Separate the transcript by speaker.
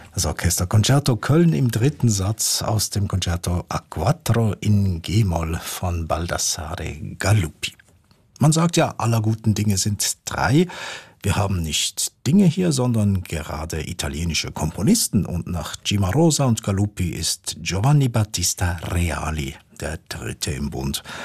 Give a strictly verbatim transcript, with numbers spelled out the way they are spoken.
Speaker 1: Das Orchesterconcerto Köln im dritten Satz aus dem Concerto A Quattro in G-Moll von Baldassare Galuppi. Man sagt ja, aller guten Dinge sind drei. Wir haben nicht Dinge hier, sondern gerade italienische Komponisten. Und nach Cimarosa und Galuppi ist Giovanni Battista Reali der dritte im Bund.